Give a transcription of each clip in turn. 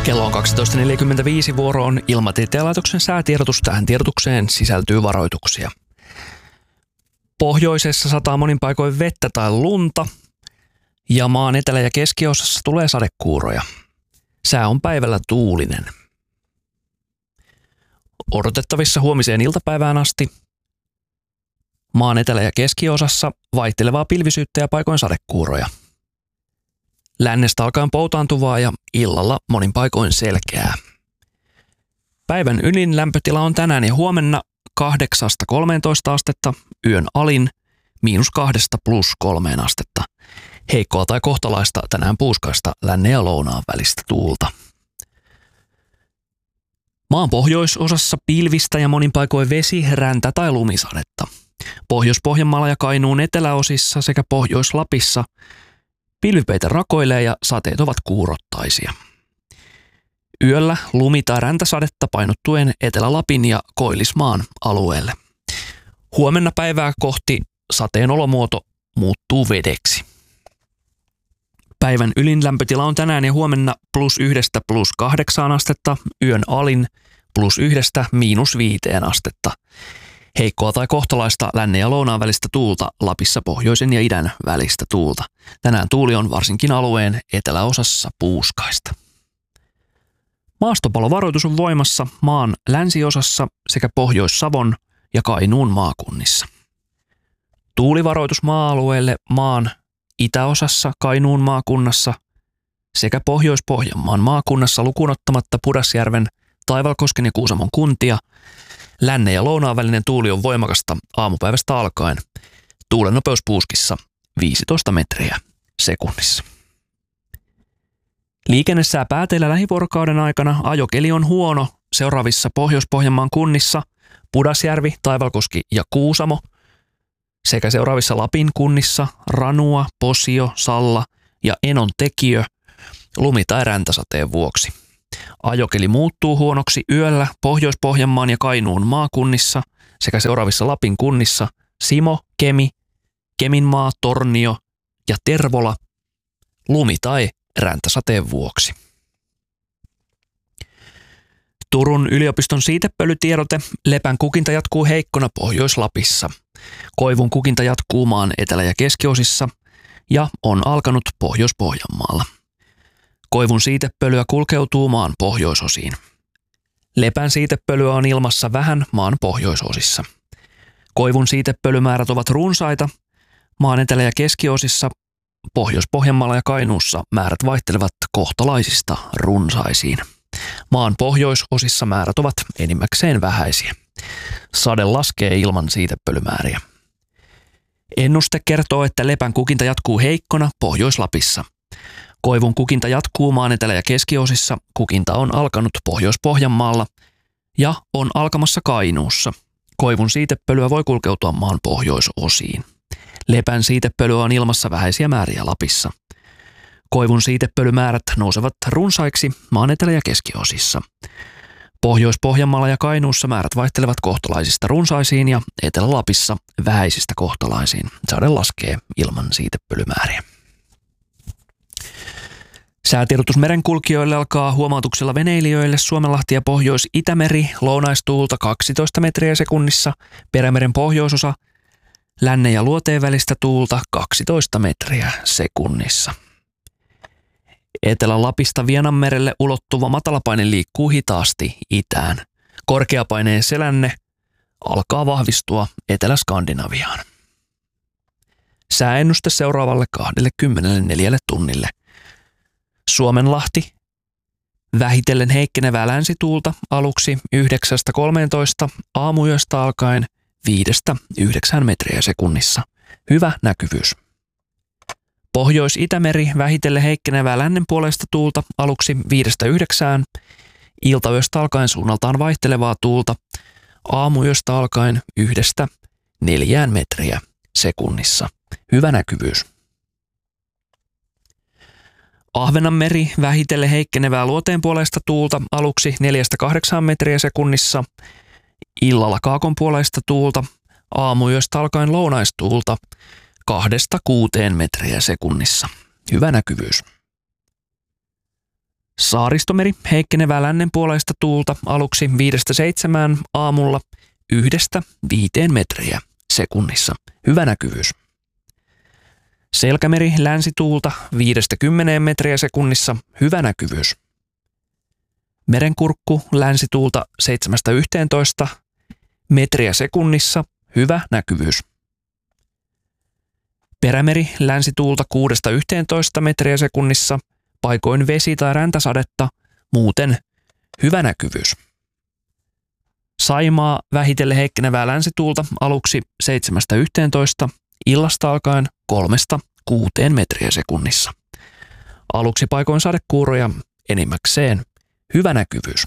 Kello on 12.45, vuoro on Ilmatieteen laitoksen säätiedotus. Tähän tiedotukseen sisältyy varoituksia. Pohjoisessa sataa monin paikoin vettä tai lunta ja maan etelä- ja keskiosassa tulee sadekuuroja. Sää on päivällä tuulinen. Odotettavissa huomiseen iltapäivään asti maan etelä- ja keskiosassa vaihtelevaa pilvisyyttä ja paikoin sadekuuroja. Lännestä alkaen poutaantuvaa ja illalla monin paikoin selkeää. Päivän ylin lämpötila on tänään ja huomenna 8–13 astetta, yön alin -2 + 3 astetta. Heikkoa tai kohtalaista tänään puuskaista lännen ja lounaan välistä tuulta. Maan pohjoisosassa pilvistä ja monin paikoin vesi-, räntä- tai lumisadetta. Pohjois-Pohjanmaalla ja Kainuun eteläosissa sekä Pohjois-Lapissa pilvipeite rakoilee ja sateet ovat kuurottaisia. Yöllä lumi- tai räntäsadetta painottuen Etelä-Lapin ja Koillismaan alueelle. Huomenna päivää kohti sateen olomuoto muuttuu vedeksi. Päivän ylin lämpötila on tänään ja huomenna +1 + 8 astetta, yön alin +1 - 5 astetta. Heikkoa tai kohtalaista lännen ja lounaan välistä tuulta, Lapissa pohjoisen ja idän välistä tuulta. Tänään tuuli on varsinkin alueen eteläosassa puuskaista. Maastopalovaroitus on voimassa maan länsiosassa sekä Pohjois-Savon ja Kainuun maakunnissa. Tuulivaroitus maa-alueelle maan itäosassa Kainuun maakunnassa sekä Pohjois-Pohjanmaan maakunnassa lukuun ottamatta Pudasjärven, Taivalkosken ja Kuusamon kuntia. Lännen ja lounaan välinen tuuli on voimakasta aamupäivästä alkaen. Tuulen nopeus puuskissa 15 metriä sekunnissa. Liikennesää pääteillä lähivuorokauden aikana. Ajokeli on huono seuraavissa Pohjois-Pohjanmaan kunnissa Pudasjärvi, Taivalkoski ja Kuusamo sekä seuraavissa Lapin kunnissa Ranua, Posio, Salla ja Enontekiö lumi- tai räntäsateen vuoksi. Ajokeli muuttuu huonoksi yöllä Pohjois-Pohjanmaan ja Kainuun maakunnissa sekä seuraavissa Lapin kunnissa Simo, Kemi, Keminmaa, Tornio ja Tervola lumi- tai räntäsateen vuoksi. Turun yliopiston siitepölytiedote: lepän kukinta jatkuu heikkona Pohjois-Lapissa. Koivun kukinta jatkuu maan etelä- ja keskiosissa ja on alkanut Pohjois-Pohjanmaalla. Koivun siitepölyä kulkeutuu maan pohjoisosiin. Lepän siitepölyä on ilmassa vähän maan pohjoisosissa. Koivun siitepölymäärät ovat runsaita maan etelä- ja keskiosissa. Pohjois-Pohjanmaalla ja Kainuussa määrät vaihtelevat kohtalaisista runsaisiin. Maan pohjoisosissa määrät ovat enimmäkseen vähäisiä. Sade laskee ilman siitepölymääriä. Ennuste kertoo, että lepän kukinta jatkuu heikkona Pohjois-Lapissa. Koivun kukinta jatkuu maan etelä- ja keskiosissa. Kukinta on alkanut Pohjois-Pohjanmaalla ja on alkamassa Kainuussa. Koivun siitepölyä voi kulkeutua maan pohjoisosiin. Lepän siitepölyä on ilmassa vähäisiä määriä Lapissa. Koivun siitepölymäärät nousevat runsaiksi maan etelä- ja keskiosissa. Pohjois-Pohjanmaalla ja Kainuussa määrät vaihtelevat kohtalaisista runsaisiin ja Etelä-Lapissa vähäisistä kohtalaisiin. Sade laskee ilman siitepölymääriä. Säätiedotus merenkulkijoille alkaa huomautuksella veneilijöille. Suomenlahti ja Pohjois-Itämeri, lounaistuulta 12 metriä sekunnissa, Perämeren pohjoisosa, lännen ja luoteen välistä tuulta 12 metriä sekunnissa. Etelä-Lapista Vienanmerelle ulottuva matalapaine liikkuu hitaasti itään. Korkeapaineen selänne alkaa vahvistua Etelä-Skandinaviaan. Sääennuste seuraavalle 24 tunnille. Suomenlahti, vähitellen heikkenevää länsituulta aluksi 9–13, aamuyöstä alkaen 5–9 metriä sekunnissa. Hyvä näkyvyys. Pohjois-Itämeri, vähitellen heikkenevää lännenpuoleista tuulta aluksi 5–9, iltayöstä alkaen suunnaltaan vaihtelevaa tuulta, aamuyöstä alkaen 1–4 metriä sekunnissa. Hyvä näkyvyys. Ahvenanmeri, vähitellen heikkenevää luoteenpuoleista tuulta aluksi 4–8 metriä sekunnissa, illalla kaakonpuoleista tuulta, aamuyöstä alkaen lounaistuulta 2–6 metriä sekunnissa. Hyvä näkyvyys. Saaristomeri, heikkenevää lännenpuoleista tuulta aluksi 5-7 aamulla 1-5 metriä sekunnissa. Hyvä näkyvyys. Selkämeri, länsituulta 5-10 metriä sekunnissa. Hyvä näkyvyys. Merenkurkku, länsituulta 7-11 metriä sekunnissa. Hyvä näkyvyys. Perämeri, länsituulta 6-11 metriä sekunnissa. Paikoin vesi- tai räntäsadetta, muuten hyvä näkyvyys. Saimaa, vähitellen heikkenevää länsituulta aluksi 7-11, illasta alkaen 3-6 metriä sekunnissa. Aluksi paikoin sadekuuroja, enimmäkseen hyvä näkyvyys.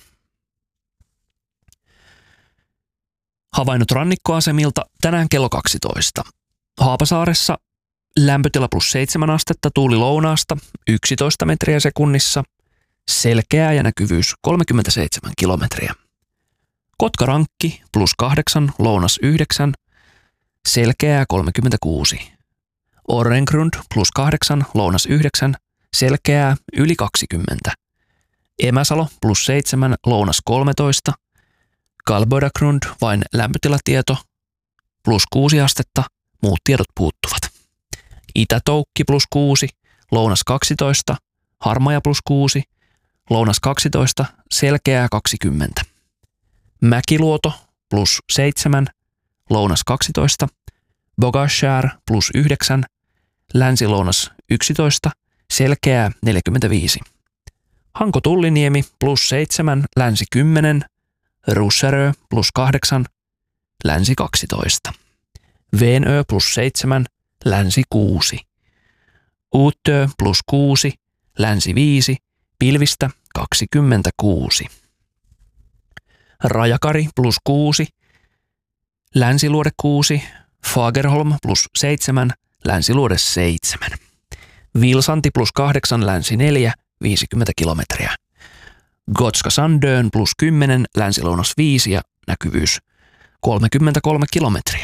Havainnot rannikkoasemilta tänään kello 12. Haapasaaressa lämpötila +7 astetta, tuuli lounaasta 11 metriä sekunnissa, selkeää ja näkyvyys 37 kilometriä. Kotkarankki +8, lounas 9, selkeää 36. Orrengrund +8, lounas 9, selkeää yli 20. Emäsalo +7, lounas 13. Kalbodagrund vain lämpötilatieto +6 astetta, muut tiedot puuttuvat. Itätoukki +6, lounas 12, Harmaja +6, lounas 12, selkeää 20. Mäkiluoto +7, lounas 12, Bogashär +9, länsi-lounas 11, selkeää 45. Hanko-Tulliniemi +7, länsi 10, Russerö +8, länsi 12. Veenö +7, länsi 6. Uutö +6, länsi 5, pilvistä 26. Rajakari +6, länsiluode 6, Fagerholm +7, länsiluode 7. Vilsanti +8, länsi 4, 50 kilometriä. Gotska Sandön +10, länsilounas 5 ja näkyvyys 33 kilometriä.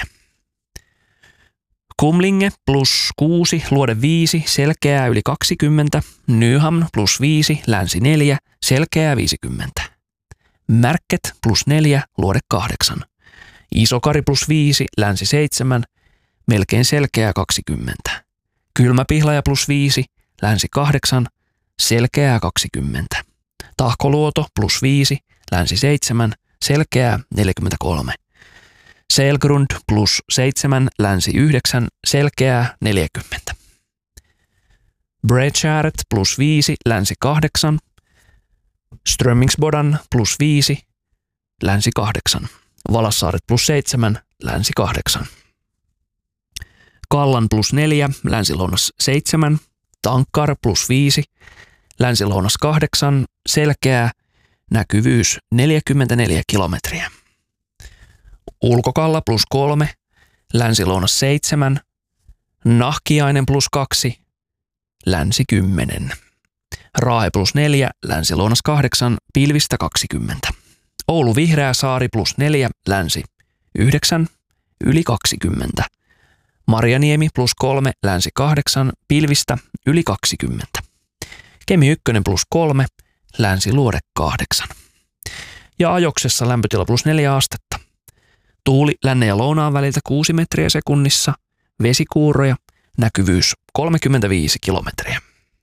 Kumlinge +6, luode 5, selkeää yli 20, Nyhamn +5, länsi 4, selkeää 50. Märket +4, luode 8. Isokari +5, länsi 7, melkein selkeää 20. Kylmäpihlaja +5, länsi 8, selkeää 20. Tahkoluoto +5, länsi 7, selkeää 43. Selgrund +7, länsi 9, selkeää 40. Bredskäret +5, länsi 8. Strömmingsbodan +5, länsi 8. Valassaaret +7, länsi 8. Kallan +4, länsi-lounas 7. Tankkar +5, länsi-lounas 8, selkeää, näkyvyys 44 kilometriä. Ulkokalla +3, länsi-lounas 7, Nahkiainen +2, länsi 10. Raahe +4, länsi-lounas 8, pilvistä 20. Oulu Vihreä saari +4, länsi 9, yli 20. Marjaniemi +3, länsi 8, pilvistä yli 20. Kemi 1 +3, länsiluode 8. Ja Ajoksessa lämpötila +4 astetta. Tuuli lännen ja lounaan väliltä 6 metriä sekunnissa, vesikuuroja, näkyvyys 35 kilometriä.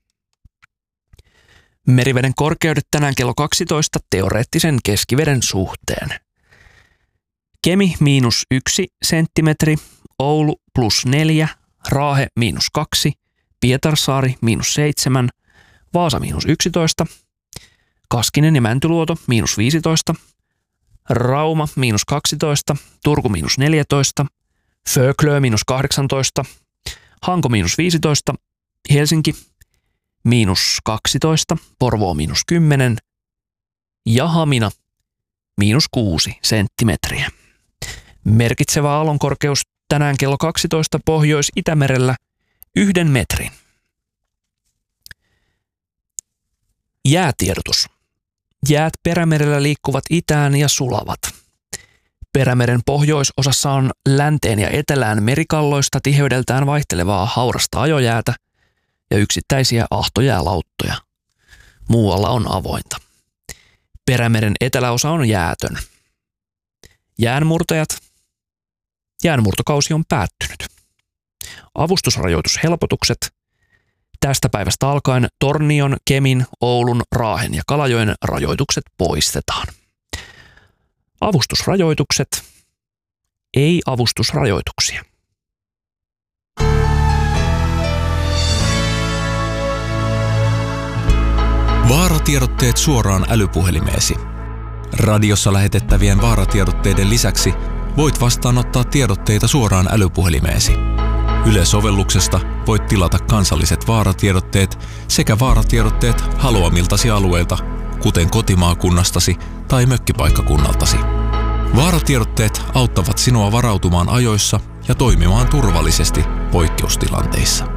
Meriveden korkeudet tänään kello 12 teoreettisen keskiveden suhteen. Kemi -1 senttimetri, Oulu +4, Raahe -2, Pietarsaari -7, Vaasa -11, Kaskinen ja Mäntyluoto -15, Rauma -12, Turku -14, Föglö -18, Hanko -15, Helsinki -12, Porvoo -10 ja Hamina -6 senttimetriä. Merkitsevä aallonkorkeus tänään kello 12 Pohjois-Itämerellä 1 metrin. Jäätiedotus. Jäät Perämerellä liikkuvat itään ja sulavat. Perämeren pohjoisosassa on länteen ja etelään merikalloista tiheydeltään vaihtelevaa haurasta ajojäätä ja yksittäisiä ahtojäälauttoja. Muualla on avointa. Perämeren eteläosa on jäätön. Jäänmurtajat. Jäänmurtokausi on päättynyt. Avustusrajoitushelpotukset. Tästä päivästä alkaen Tornion, Kemin, Oulun, Raahen ja Kalajoen rajoitukset poistetaan. Avustusrajoitukset. Ei avustusrajoituksia. Vaaratiedotteet suoraan älypuhelimeesi. Radiossa lähetettävien vaaratiedotteiden lisäksi voit vastaanottaa tiedotteita suoraan älypuhelimeesi. Yle-sovelluksesta voit tilata kansalliset vaaratiedotteet sekä vaaratiedotteet haluamiltasi alueilta, kuten kotimaakunnastasi tai mökkipaikkakunnaltasi. Vaaratiedotteet auttavat sinua varautumaan ajoissa ja toimimaan turvallisesti poikkeustilanteissa.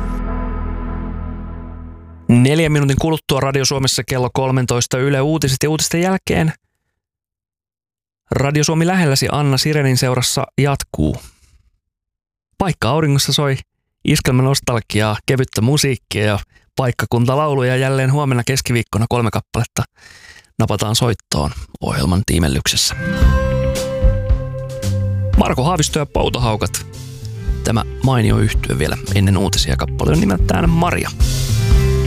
4 minuutin kuluttua Radio Suomessa kello 13 Yle Uutiset ja uutisten jälkeen Radio Suomi lähelläsi Anna Sirenin seurassa jatkuu. Paikka auringossa soi iskelmänostalgiaa, kevyttä musiikkia ja paikkakuntalauluja jälleen huomenna keskiviikkona 3 kappaletta napataan soittoon ohjelman tiimellyksessä. Marko Haavisto ja Pouto Haukat. Tämä mainio yhtye vielä ennen uutisia kappale on nimeltään Maria.